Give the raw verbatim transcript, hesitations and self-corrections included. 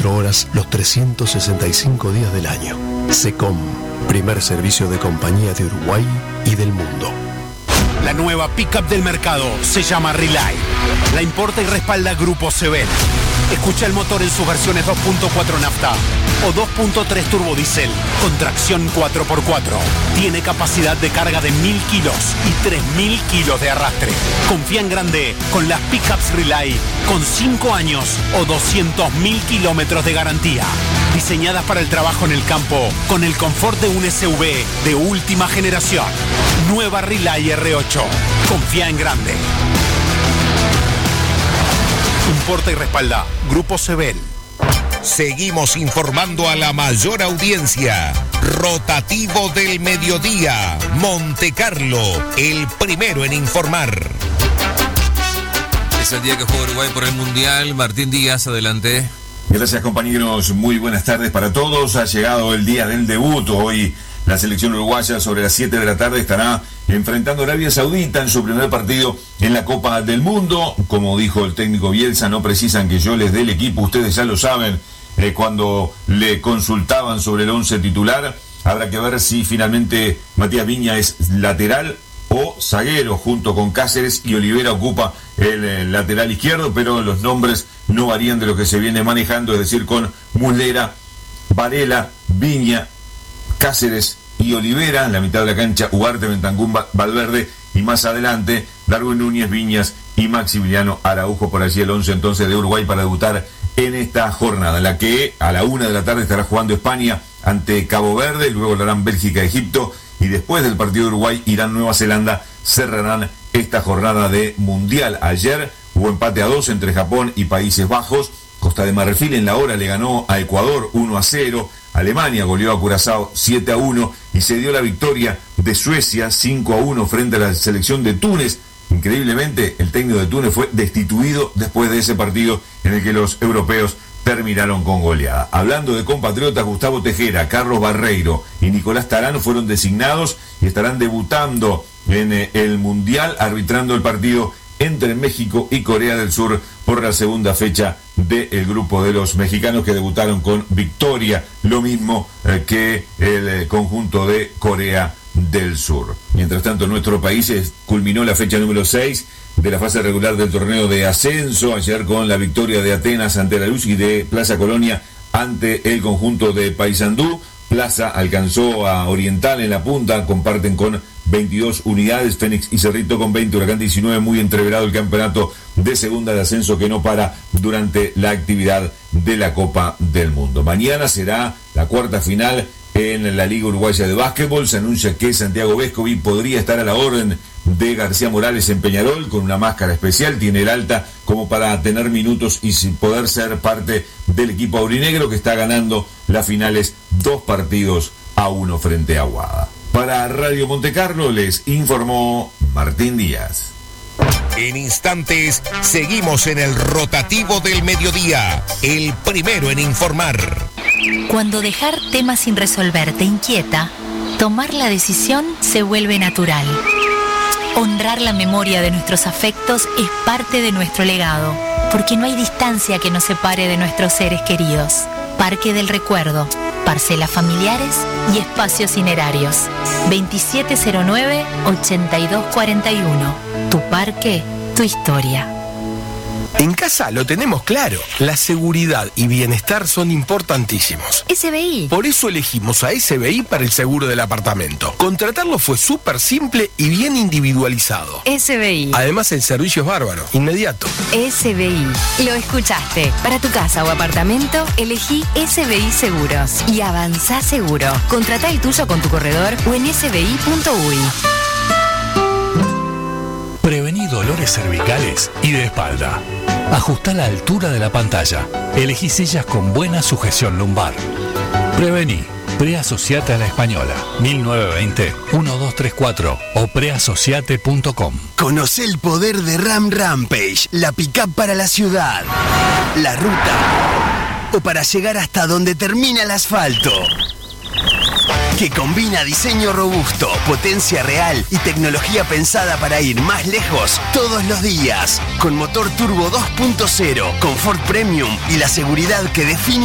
veinticuatro horas los trescientos sesenta y cinco días del año. SECOM, primer servicio de compañía de Uruguay y del mundo. La nueva pickup del mercado se llama Relay. La importa y respalda Grupo Sebel. Escucha el motor en sus versiones dos punto cuatro nafta o dos punto tres turbodiesel con tracción cuatro por cuatro. Tiene capacidad de carga de mil kilos y tres mil kilos de arrastre. Confía en grande con las pickups Relay con cinco años o doscientos mil kilómetros de garantía. Diseñadas para el trabajo en el campo con el confort de un S U V de última generación. Nueva Relay R ocho. Confía en grande. Importa y respalda Grupo Sebel. Seguimos informando a la mayor audiencia. Rotativo del mediodía. Monte Carlo, el primero en informar. Es el día que juega Uruguay por el Mundial. Martín Díaz, adelante. Gracias, compañeros. Muy buenas tardes para todos. Ha llegado el día del debut. Hoy la selección uruguaya sobre las siete de la tarde estará enfrentando a Arabia Saudita en su primer partido en la Copa del Mundo. Como dijo el técnico Bielsa, no precisan que yo les dé el equipo, ustedes ya lo saben. Eh, cuando le consultaban sobre el once titular, habrá que ver si finalmente Matías Viña es lateral o zaguero, junto con Cáceres, y Olivera ocupa el, el lateral izquierdo, pero los nombres no varían de lo que se viene manejando, es decir, con Muslera, Varela, Viña, Cáceres y Olivera, en la mitad de la cancha Ugarte, Bentancur, Valverde, y más adelante Darwin Núñez, Viñas y Maximiliano Araujo. Por allí el once entonces de Uruguay para debutar en esta jornada, en la que a la una de la tarde estará jugando España ante Cabo Verde, luego lo harán Bélgica, Egipto, y después del partido de Uruguay, Irán, Nueva Zelanda cerrarán esta jornada de Mundial. Ayer hubo empate a dos entre Japón y Países Bajos. Costa de Marfil en la hora le ganó a Ecuador uno a cero. Alemania goleó a Curazao siete a uno y se dio la victoria de Suecia cinco a uno frente a la selección de Túnez. Increíblemente, el técnico de Túnez fue destituido después de ese partido en el que los europeos terminaron con goleada. Hablando de compatriotas, Gustavo Tejera, Carlos Barreiro y Nicolás Tarán fueron designados y estarán debutando en el Mundial, arbitrando el partido entre México y Corea del Sur por la segunda fecha del grupo de los mexicanos, que debutaron con victoria, lo mismo eh, que el eh, conjunto de Corea del Sur. Mientras tanto, en nuestro país culminó la fecha número seis de la fase regular del torneo de ascenso, ayer con la victoria de Atenas ante la Luz y de Plaza Colonia ante el conjunto de Paysandú. Plaza alcanzó a Oriental en la punta, comparten con veintidós unidades, Fénix y Cerrito con veinte, Huracán diecinueve, muy entreverado el campeonato de segunda de ascenso que no para durante la actividad de la Copa del Mundo. Mañana será la cuarta final en la Liga Uruguaya de Básquetbol. Se anuncia que Santiago Vescovi podría estar a la orden de García Morales en Peñarol con una máscara especial, tiene el alta como para tener minutos y poder ser parte del equipo aurinegro, que está ganando las finales dos partidos a uno frente a Aguada. Para Radio Montecarlo les informó Martín Díaz. En instantes seguimos en el rotativo del mediodía, el primero en informar. Cuando dejar temas sin resolver te inquieta, tomar la decisión se vuelve natural. Honrar la memoria de nuestros afectos es parte de nuestro legado, porque no hay distancia que nos separe de nuestros seres queridos. Parque del Recuerdo, parcelas familiares y espacios cinerarios. veintisiete cero nueve, ochenta y dos cuarenta y uno. Tu parque, tu historia. En casa lo tenemos claro, la seguridad y bienestar son importantísimos. S B I. Por eso elegimos a S B I para el seguro del apartamento. Contratarlo fue súper simple y bien individualizado. S B I. Además el servicio es bárbaro, inmediato. S B I. Lo escuchaste. Para tu casa o apartamento, elegí S B I Seguros y avanzá seguro. Contratá el tuyo con tu corredor o en s b i punto u i. Prevení dolores cervicales y de espalda. Ajustá la altura de la pantalla. Elegí sillas con buena sujeción lumbar. Prevení. Preasociate a la Española. mil novecientos veinte, doce treinta y cuatro o preasociate punto com. Conocé el poder de Ram Rampage, la pick-up para la ciudad, la ruta o para llegar hasta donde termina el asfalto. Que combina diseño robusto, potencia real y tecnología pensada para ir más lejos todos los días. Con motor turbo dos punto cero, confort premium y la seguridad que define